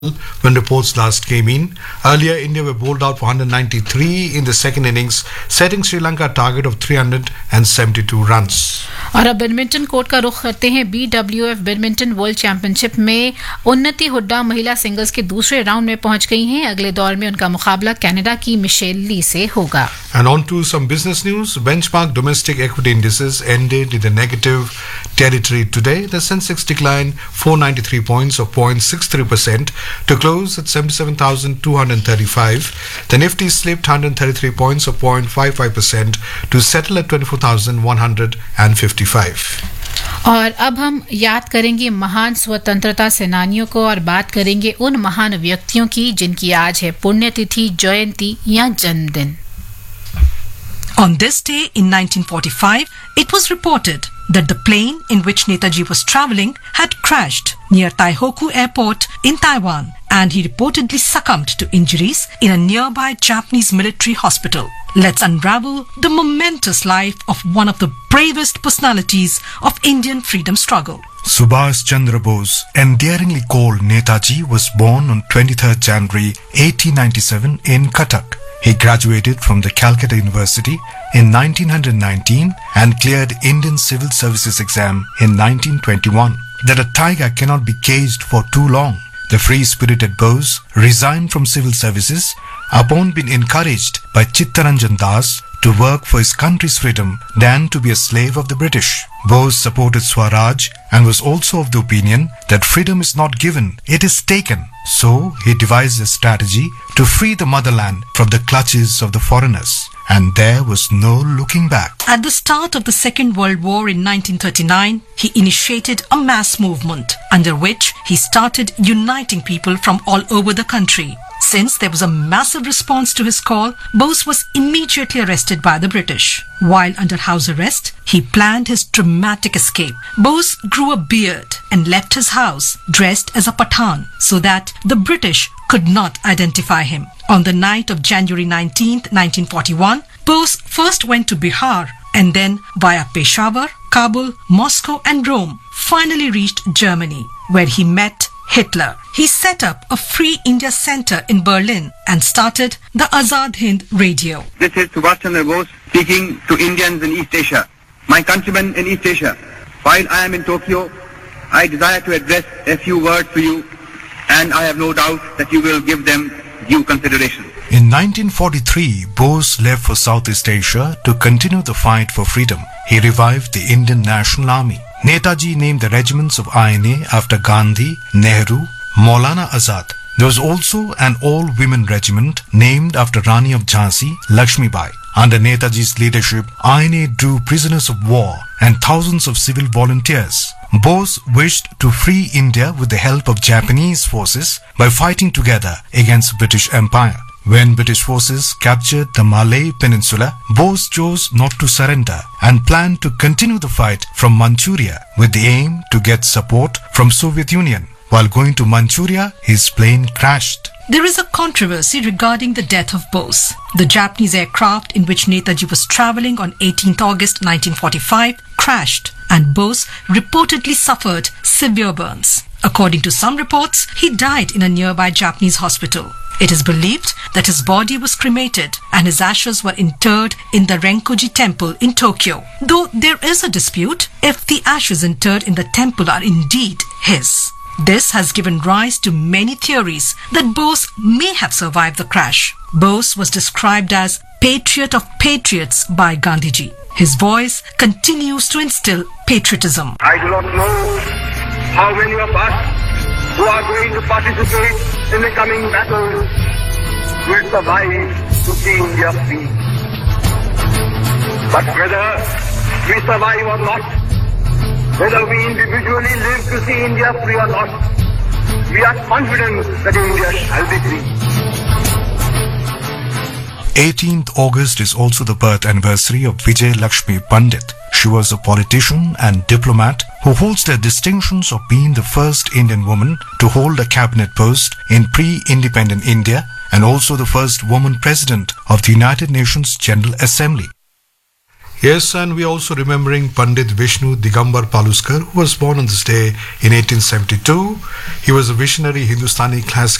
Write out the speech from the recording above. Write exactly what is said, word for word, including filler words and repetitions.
when reports last came in. Earlier, India were bowled out for one hundred ninety-three in the second innings, setting Sri Lanka a target of three hundred seventy-two runs. और अब badminton court का रुख करते हैं. B W F badminton world championship में उन्नति हुड्डा महिला singles के दूसरे राउंड में पहुंच गई हैं. अगले दौर में उनका मुकाबला कनाडा की मिशेल ली से होगा. And on to some business news. Benchmark domestic equity indices ended in the negative territory today. The Sensex declined four hundred ninety-three points or zero point six three percent to close at seventy-seven thousand two hundred thirty-five. The Nifty slipped one hundred thirty-three points or zero point five five percent to settle at twenty-four thousand one hundred fifty-five. और अब हम याद करेंगे महान स्वतंत्रता सेनानियों को और बात करेंगे उन महान व्यक्तियों की जिनकी आज है पुण्यतिथि, जयंती या जन्मदिन. On this day in nineteen forty-five, it was reported that the plane in which Netaji was travelling had crashed near Taihoku Airport in Taiwan, and he reportedly succumbed to injuries in a nearby Japanese military hospital. Let's unravel the momentous life of one of the bravest personalities of Indian freedom struggle. Subhash Chandra Bose, endearingly called Netaji, was born on twenty-third January eighteen ninety-seven in Cuttack. He graduated from the Calcutta University in nineteen nineteen and cleared Indian Civil Services exam in nineteen twenty-one. That a tiger cannot be caged for too long, the free-spirited Bose resigned from civil services upon being encouraged by Chittaranjan Das to work for his country's freedom than to be a slave of the British. Bose supported Swaraj and was also of the opinion that freedom is not given, it is taken. So he devised a strategy to free the motherland from the clutches of the foreigners. And there was no looking back. At the start of the Second World War in nineteen thirty-nine, he initiated a mass movement under which he started uniting people from all over the country. Since there was a massive response to his call, Bose was immediately arrested by the British. While under house arrest, he planned his dramatic escape. Bose grew a beard and left his house dressed as a Pathan so that the British could not identify him. On the night of January nineteenth, nineteen forty-one, Bose first went to Bihar and then via Peshawar, Kabul, Moscow and Rome finally reached Germany, where he met Hitler. He set up a Free India Center in Berlin and started the Azad Hind Radio. This is Subhash Chandra Bose speaking to Indians in East Asia. My countrymen in East Asia, while I am in Tokyo, I desire to address a few words to you, and I have no doubt that you will give them due consideration. In nineteen forty-three, Bose left for Southeast Asia to continue the fight for freedom. He revived the Indian National Army. Netaji named the regiments of I N A after Gandhi, Nehru, Maulana Azad. There was also an all-women regiment named after Rani of Jhansi, Lakshmi Bai. Under Netaji's leadership, I N A drew prisoners of war and thousands of civil volunteers. Bose wished to free India with the help of Japanese forces by fighting together against British Empire. When British forces captured the Malay Peninsula, Bose chose not to surrender and planned to continue the fight from Manchuria with the aim to get support from Soviet Union. While going to Manchuria, his plane crashed. There is a controversy regarding the death of Bose. The Japanese aircraft in which Netaji was travelling on eighteenth August nineteen forty-five crashed, and Bose reportedly suffered severe burns. According to some reports, he died in a nearby Japanese hospital. It is believed that his body was cremated and his ashes were interred in the Renkoji temple in Tokyo, though there is a dispute if the ashes interred in the temple are indeed his. This has given rise to many theories that Bose may have survived the crash. Bose was described as patriot of patriots by Gandhiji. His voice continues to instill patriotism. I do not know how many of us who are going to participate in the coming battles will survive to see India free. But whether we survive or not, whether we individually live to see India free or not, we are confident that India shall be free. eighteenth August is also the birth anniversary of Vijay Lakshmi Pandit. She was a politician and diplomat who holds the distinctions of being the first Indian woman to hold a cabinet post in pre-independent India and also the first woman president of the United Nations General Assembly. Yes, and we are also remembering Pandit Vishnu Digambar Paluskar, who was born on this day in eighteen seventy-two. He was a visionary Hindustani classical